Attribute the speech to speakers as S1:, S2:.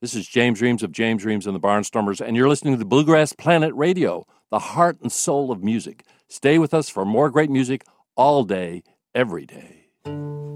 S1: This is James Reams of James Reams and the Barnstormers, and you're listening to the Bluegrass Planet Radio, the heart and soul of music. Stay with us for more great music all day, every day.